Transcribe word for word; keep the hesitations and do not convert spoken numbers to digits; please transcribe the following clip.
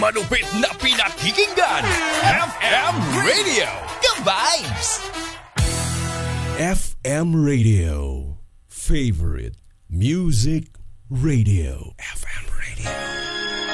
Malupit na pinakikinggan, F M Radio, ka-vibes! F M Radio, favorite music radio. F M Radio.